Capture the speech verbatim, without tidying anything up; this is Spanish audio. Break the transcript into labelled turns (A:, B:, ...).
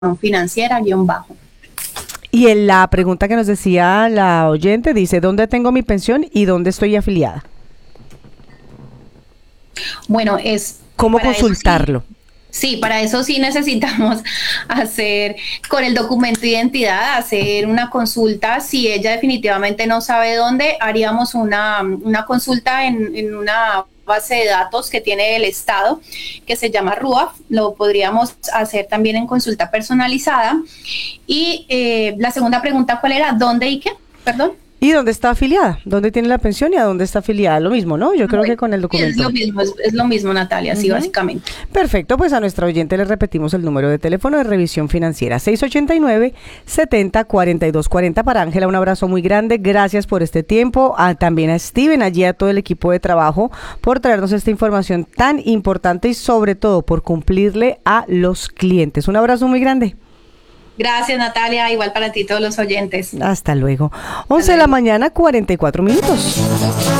A: financiera guión bajo.
B: Y en la pregunta que nos decía la oyente dice, ¿dónde tengo mi pensión y dónde estoy afiliada?
A: Bueno, es...
B: ¿Cómo consultarlo?
A: Sí, para eso sí necesitamos hacer con el documento de identidad, hacer una consulta. Si ella definitivamente no sabe dónde, haríamos una, una consulta en, en una base de datos que tiene el Estado, que se llama RUAF. Lo podríamos hacer también en consulta personalizada. Y eh, la segunda pregunta, ¿cuál era? ¿Dónde y qué? Perdón.
B: ¿Y dónde está afiliada? ¿Dónde tiene la pensión y a dónde está afiliada? Lo mismo, ¿no? Yo creo
A: Bueno,
B: que con el documento.
A: Es lo mismo, es, es lo mismo, Natalia, uh-huh. Sí, básicamente.
B: Perfecto, pues a nuestra oyente le repetimos el número de teléfono de revisión financiera, seis ochenta y nueve, setenta, cuarenta y dos cuarenta. Para Ángela, un abrazo muy grande, gracias por este tiempo, a, también a Steven, allí a todo el equipo de trabajo, por traernos esta información tan importante y sobre todo por cumplirle a los clientes. Un abrazo muy grande.
A: Gracias, Natalia. Igual para ti, todos los oyentes.
B: Hasta luego. once de la mañana, cuarenta y cuatro minutos.